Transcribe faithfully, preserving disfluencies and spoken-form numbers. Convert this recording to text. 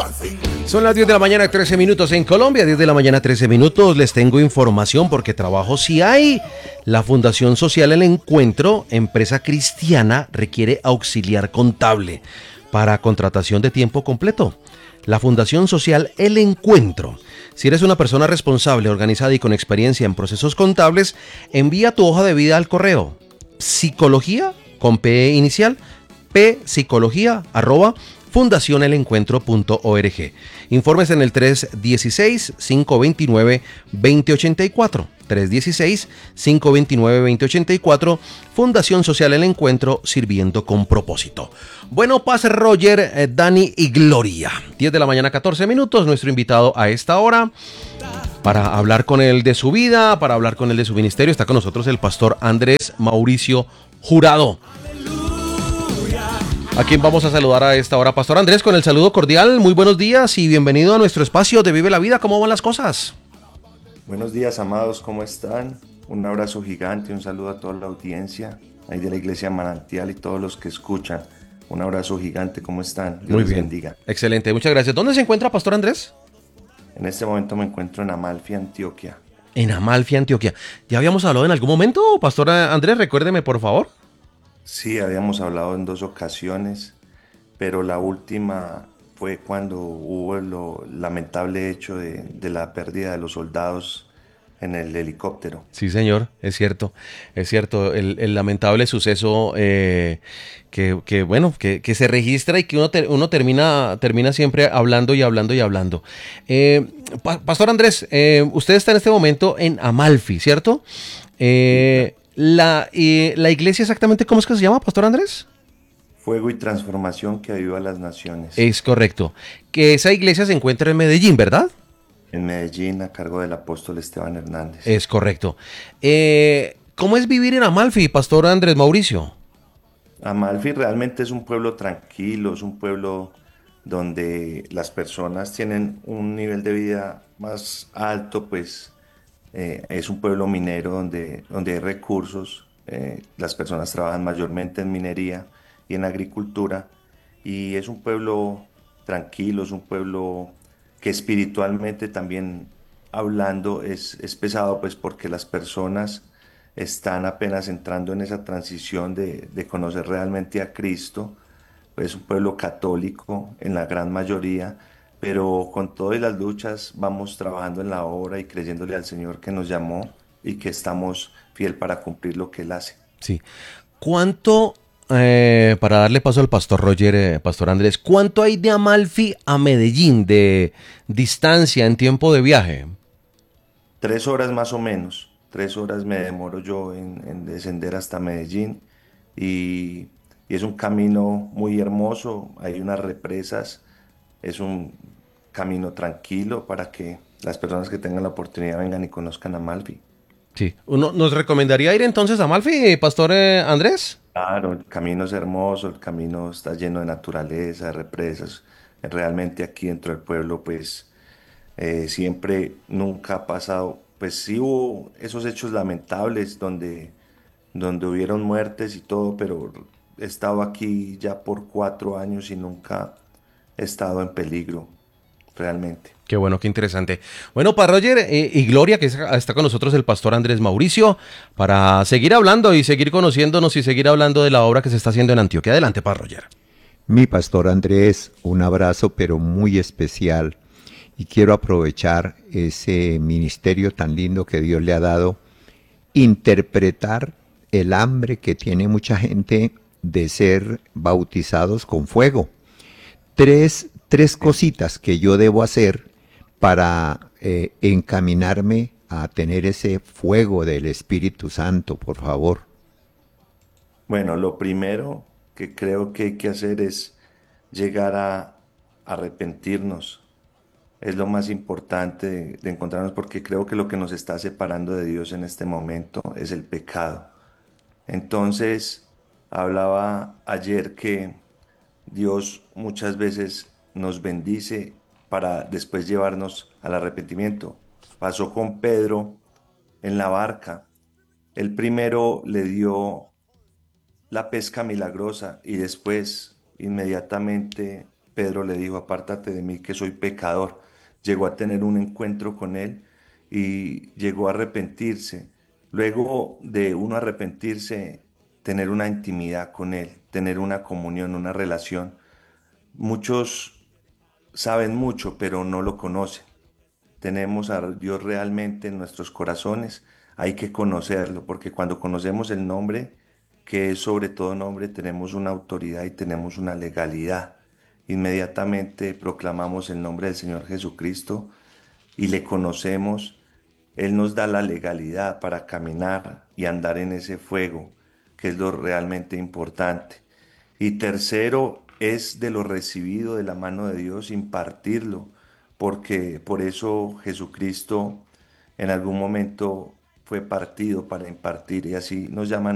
Son las diez de la mañana, trece minutos en Colombia, diez de la mañana, trece minutos. Les tengo información porque trabajo sí hay. La Fundación Social El Encuentro, empresa cristiana, requiere auxiliar contable para contratación de tiempo completo. La Fundación Social El Encuentro. Si eres una persona responsable, organizada y con experiencia en procesos contables, envía tu hoja de vida al correo psicología con P inicial, psicología arroba fundacionelencuentro.org. Informes en el tres uno seis, cinco dos nueve, dos cero ocho cuatro. tres uno seis, cinco dos nueve, dos cero ocho cuatro. Fundación Social El Encuentro, sirviendo con propósito. Bueno, pase Roger, eh, Dani y Gloria. diez de la mañana, catorce minutos. Nuestro invitado a esta hora para hablar con él de su vida, para hablar con él de su ministerio, está con nosotros el pastor Andrés Mauricio Jurado, a quien vamos a saludar a esta hora. Pastor Andrés, con el saludo cordial, muy buenos días y bienvenido a nuestro espacio de Vive la Vida. ¿Cómo van las cosas? Buenos días, amados, ¿cómo están? Un abrazo gigante, un saludo a toda la audiencia ahí de la Iglesia Manantial y todos los que escuchan. Un abrazo gigante, ¿cómo están? Dios Muy les bien, bendiga. excelente, muchas gracias. ¿Dónde se encuentra, Pastor Andrés? En este momento me encuentro en Amalfi, Antioquia. En Amalfi, Antioquia. ¿Ya habíamos hablado en algún momento, Pastor Andrés? Recuérdeme, por favor. Sí, habíamos hablado en dos ocasiones, pero la última fue cuando hubo el lamentable hecho de, de la pérdida de los soldados en el helicóptero. Sí, señor, es cierto, es cierto, el, el lamentable suceso eh, que, que, bueno, que, que se registra y que uno, ter, uno termina, termina siempre hablando y hablando y hablando. Eh, pa, Pastor Andrés, eh, usted está en este momento en Amalfi, ¿cierto? Eh, la, eh, ¿La iglesia exactamente cómo es que se llama, Pastor Andrés? Fuego y transformación que aviva las naciones. Es correcto, que esa iglesia se encuentra en Medellín, ¿verdad? En Medellín, a cargo del apóstol Esteban Hernández. Es correcto. Eh, ¿Cómo es vivir en Amalfi, Pastor Andrés Mauricio? Amalfi realmente es un pueblo tranquilo, es un pueblo donde las personas tienen un nivel de vida más alto, pues eh, es un pueblo minero donde, donde hay recursos, eh, las personas trabajan mayormente en minería y en agricultura, y es un pueblo tranquilo, es un pueblo que espiritualmente también hablando es, es pesado, pues porque las personas están apenas entrando en esa transición de, de conocer realmente a Cristo. Es un pueblo católico en la gran mayoría, pero con todas las luchas vamos trabajando en la obra y creyéndole al Señor que nos llamó y que estamos fiel para cumplir lo que Él hace. Sí. ¿Cuánto, eh, para darle paso al Pastor Roger, eh, Pastor Andrés, cuánto hay de Amalfi a Medellín de distancia en tiempo de viaje? Tres horas más o menos, tres horas me demoro yo en, en descender hasta Medellín, y, y es un camino muy hermoso, hay unas represas, es un camino tranquilo para que las personas que tengan la oportunidad vengan y conozcan Amalfi. Sí. Uno, ¿nos recomendaría ir entonces a Amalfi, Pastor eh, Andrés? Claro, el camino es hermoso, el camino está lleno de naturaleza, de represas. Realmente aquí dentro del pueblo, pues eh, siempre, nunca ha pasado, pues sí hubo esos hechos lamentables donde, donde hubieron muertes y todo, pero he estado aquí ya por cuatro años y nunca he estado en peligro, realmente. Qué bueno, qué interesante. Bueno, para Roger eh, y Gloria, que está con nosotros el Pastor Andrés Mauricio, para seguir hablando y seguir conociéndonos y seguir hablando de la obra que se está haciendo en Antioquia. Adelante, para Roger. Mi pastor Andrés, un abrazo pero muy especial, y quiero aprovechar ese ministerio tan lindo que Dios le ha dado, interpretar el hambre que tiene mucha gente de ser bautizados con fuego. Tres, tres cositas que yo debo hacer para eh, encaminarme a tener ese fuego del Espíritu Santo, por favor. Bueno, lo primero que creo que hay que hacer es llegar a arrepentirnos. Es lo más importante de, de encontrarnos, porque creo que lo que nos está separando de Dios en este momento es el pecado. Entonces, hablaba ayer que Dios muchas veces nos bendice para después llevarnos al arrepentimiento. Pasó con Pedro en la barca. El primero le dio la pesca milagrosa y después, inmediatamente, Pedro le dijo, apártate de mí que soy pecador. Llegó a tener un encuentro con él y llegó a arrepentirse. Luego de uno arrepentirse, tener una intimidad con él, tener una comunión, una relación. Muchos saben mucho, pero no lo conocen. Tenemos a Dios realmente en nuestros corazones, hay que conocerlo, porque cuando conocemos el nombre, que es sobre todo nombre, tenemos una autoridad y tenemos una legalidad. Inmediatamente proclamamos el nombre del Señor Jesucristo y le conocemos. Él nos da la legalidad para caminar y andar en ese fuego, que es lo realmente importante. Y tercero, es de lo recibido de la mano de Dios, impartirlo, porque por eso Jesucristo en algún momento fue partido para impartir y así nos llaman